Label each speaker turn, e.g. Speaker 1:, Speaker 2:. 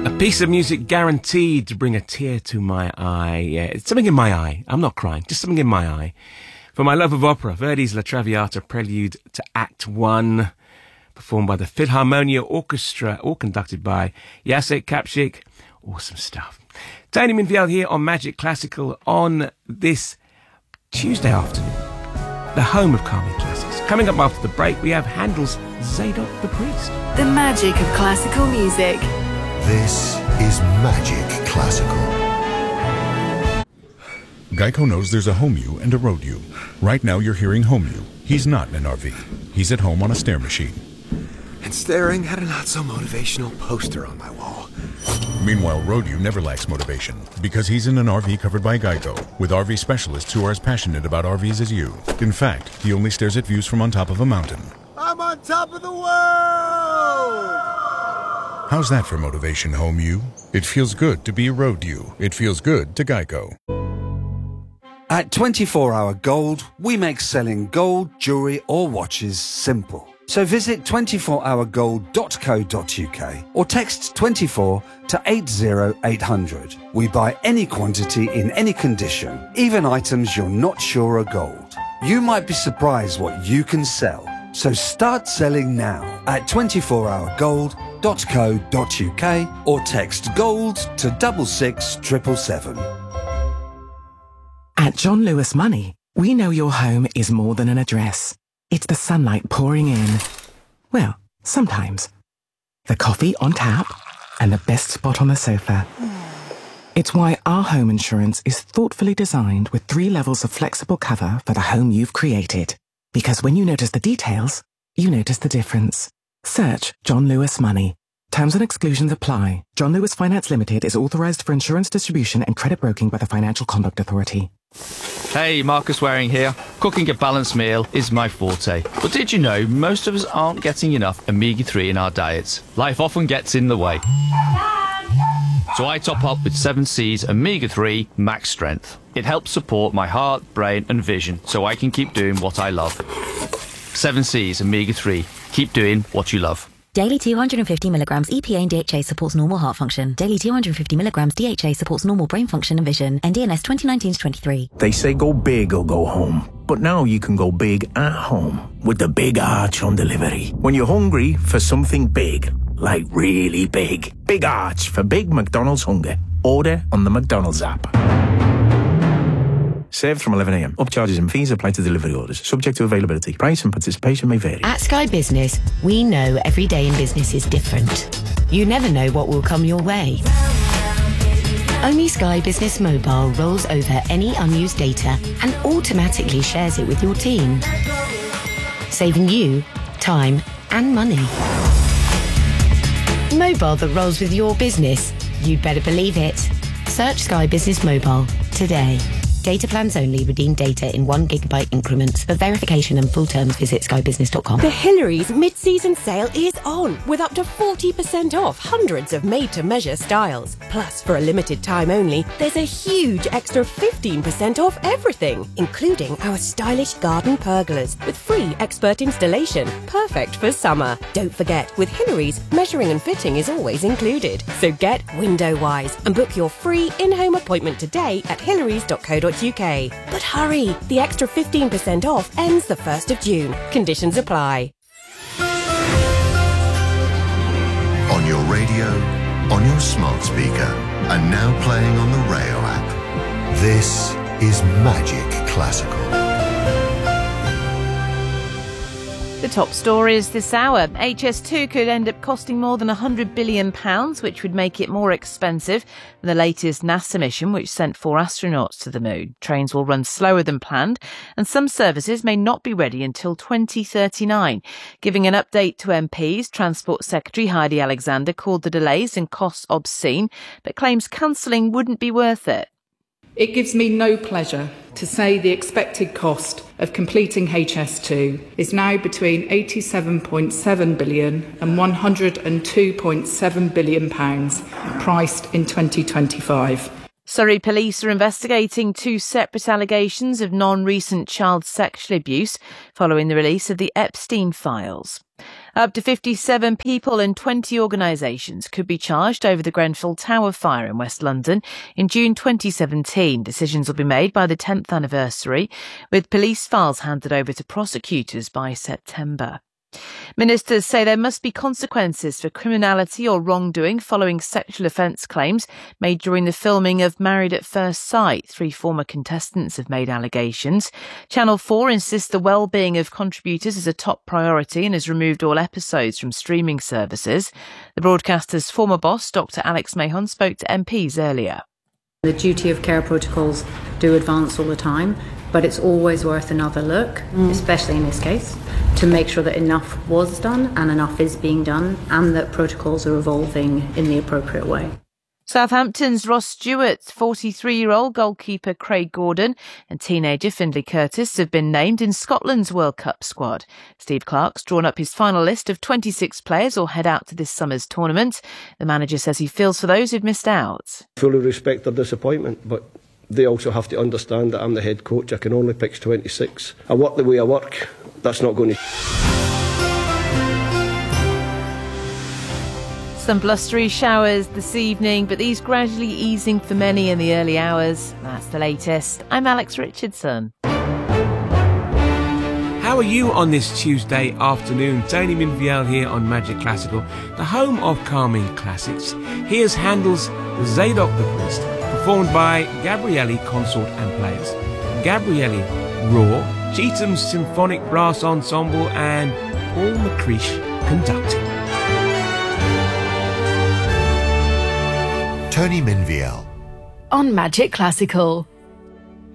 Speaker 1: A piece of music guaranteed to bring a tear to my eye. Yeah, it's something in my eye. I'm not crying, just something in my eye. For my love of opera, Verdi's La Traviata, prelude to Act 1, performed by the Philharmonia Orchestra, all conducted by Jacek Kapczyk. Awesome stuff. Tony Minfield here on Magic Classical on this Tuesday afternoon, the home of Carmen Classics. Coming up after the break, we have Handel's Zadok the Priest.
Speaker 2: The magic of classical music.
Speaker 3: This is Magic Classical.
Speaker 4: Geico knows there's a home you and a road you. Right now you're hearing home you. He's not in an RV. He's at home on a stair machine.
Speaker 5: And staring at a not-so-motivational poster on my wall.
Speaker 4: Meanwhile, road you never lacks motivation because he's in an RV covered by Geico with RV specialists who are as passionate about RVs as you. In fact, he only stares at views from on top of a mountain.
Speaker 5: I'm on top of the world!
Speaker 4: How's that for motivation, home you? It feels good to be a road you. It feels good to Geico.
Speaker 6: At 24 Hour Gold, we make selling gold, jewellery or watches simple. So visit 24hourgold.co.uk or text 24 to 80800. We buy any quantity in any condition, even items you're not sure are gold. You might be surprised what you can sell. So start selling now at 24hourgold.co.uk or text gold to 66777.
Speaker 7: At John Lewis Money, we know your home is more than an address. It's the sunlight pouring in. Well, sometimes. The coffee on tap and the best spot on the sofa. It's why our home insurance is thoughtfully designed with 3 levels of flexible cover for the home you've created. Because when you notice the details, you notice the difference. Search John Lewis Money. Terms and exclusions apply. John Lewis Finance Limited is authorised for insurance distribution and credit broking by the Financial Conduct Authority.
Speaker 8: Hey, Marcus Waring here. Cooking a balanced meal is my forte. But did you know most of us aren't getting enough omega-3 in our diets? Life often gets in the way. So I top up with 7C's Omega-3 Max Strength. It helps support my heart, brain and vision so I can keep doing what I love. 7C's Omega-3. Keep doing what you love.
Speaker 9: Daily 250 milligrams EPA and DHA supports normal heart function. Daily 250 milligrams DHA supports normal brain function and vision. NDNS 2019-23.
Speaker 10: They say go big or go home. But now you can go big at home with the Big Arch on delivery. When you're hungry for something big, like really big. Big Arch for big McDonald's hunger. Order on the McDonald's app. Served from 11 a.m. Upcharges and fees apply to delivery orders. Subject to availability. Price and participation may vary.
Speaker 11: At Sky Business, we know every day in business is different. You never know what will come your way. Only Sky Business Mobile rolls over any unused data and automatically shares it with your team, saving you time and money. Mobile that rolls with your business. You'd better believe it. Search Sky Business Mobile today. Data plans only. Redeem data in 1 gigabyte increments. For verification and full terms, visit skybusiness.com.
Speaker 12: The Hillary's mid-season sale is on, with up to 40% off hundreds of made-to-measure styles. Plus, for a limited time only, there's a huge extra 15% off everything, including our stylish garden pergolas with free expert installation, perfect for summer. Don't forget, with Hillary's, measuring and fitting is always included. So get window-wise and book your free in-home appointment today at hillarys.co.uk. But hurry, the extra 15% off ends the 1st of June. Conditions apply.
Speaker 3: On your radio, on your smart speaker, and now playing on the Rayo app. This is Magic Classical.
Speaker 13: The top stories this hour. HS2 could end up costing more than £100 billion, which would make it more expensive than the latest NASA mission, which sent 4 astronauts to the moon. Trains will run slower than planned, and some services may not be ready until 2039. Giving an update to MPs, Transport Secretary Heidi Alexander called the delays and costs obscene, but claims cancelling wouldn't be worth it.
Speaker 14: It gives me no pleasure to say the expected cost of completing HS2 is now between £87.7 billion and £102.7 billion, priced in 2025.
Speaker 13: Surrey police are investigating 2 separate allegations of non-recent child sexual abuse following the release of the Epstein files. Up to 57 people and 20 organisations could be charged over the Grenfell Tower fire in West London in June 2017. Decisions will be made by the 10th anniversary, with police files handed over to prosecutors by September. Ministers say there must be consequences for criminality or wrongdoing following sexual offence claims made during the filming of Married at First Sight. 3 former contestants have made allegations. Channel 4 insists the well-being of contributors is a top priority and has removed all episodes from streaming services. The broadcaster's former boss, Dr Alex Mahon, spoke to MPs earlier.
Speaker 15: The duty of care protocols do advance all the time, but it's always worth another look, especially in this case, to make sure that enough was done and enough is being done and that protocols are evolving in the appropriate way.
Speaker 13: Southampton's Ross Stewart, 43-year-old goalkeeper Craig Gordon and teenager Findlay Curtis have been named in Scotland's World Cup squad. Steve Clarke's drawn up his final list of 26 players who'll head out to this summer's tournament. The manager says he feels for those who've missed out.
Speaker 16: Fully respect their disappointment, but they also have to understand that I'm the head coach. I can only pick 26. I work the way I work. That's not going to...
Speaker 13: Some blustery showers this evening, but these gradually easing for many in the early hours. That's the latest. I'm Alex Richardson.
Speaker 1: How are you on this Tuesday afternoon? Tony Minviel here on Magic Classical, the home of calming classics. Here's Handel's Zadok the Priest, performed by Gabrielli Consort and Players, Gabrielli Raw, Cheatham's Symphonic Brass Ensemble and Paul McCreish conducting.
Speaker 3: Tony Minviel
Speaker 2: On Magic Classical.